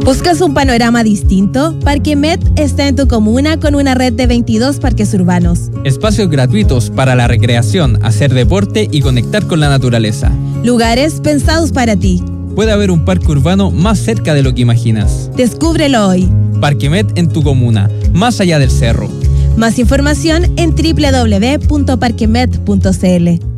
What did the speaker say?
¿Buscas un panorama distinto? Parque Met está en tu comuna con una red de 22 parques urbanos. Espacios gratuitos para la recreación, hacer deporte y conectar con la naturaleza. Lugares pensados para ti. Puede haber un parque urbano más cerca de lo que imaginas. Descúbrelo hoy. Parque Met en tu comuna, más allá del cerro. Más información en www.parquemet.cl.